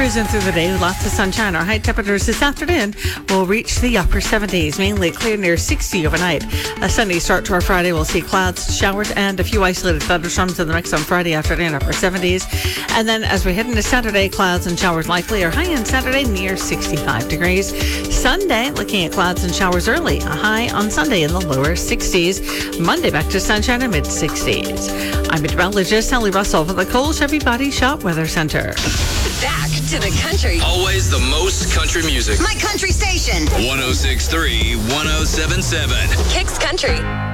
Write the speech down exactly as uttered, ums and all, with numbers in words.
cruising through the day with lots of sunshine. Our high temperatures this afternoon will reach the upper seventies, mainly clear near sixty overnight. A sunny start to our Friday. We'll see clouds, showers, and a few isolated thunderstorms in the mix on Friday afternoon, upper seventies. And then as we head into Saturday, clouds and showers likely. Our high end Saturday near sixty-five degrees. Sunday, looking at clouds and showers early. A high on Sunday in the lower sixties. Monday back to sunshine in mid sixties. I'm meteorologist Sally Russell for the Cole Chevy Body Shop Weather Center. Back to the country. Always the most country music. My country station. one oh six point three, one oh seven point seven. Kicks Country.